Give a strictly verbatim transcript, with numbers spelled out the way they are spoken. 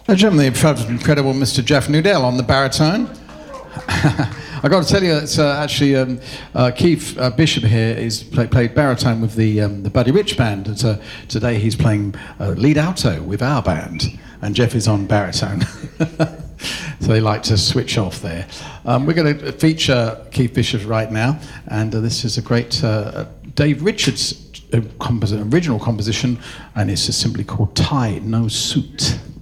Ladies and gentlemen, the incredible Mister Jeff Nudell on the baritone. I've got to tell you, it's uh, actually um, uh, Keith uh, Bishop here is play, played baritone with the um, the Buddy Rich band. And, uh, today he's playing uh, lead alto with our band, and Jeff is on baritone. So they like to switch off there. Um, we're going to feature Keith Bishop right now, and uh, this is a great uh, Dave Richards uh, compos- original composition, and it's just simply called Tie No Suit.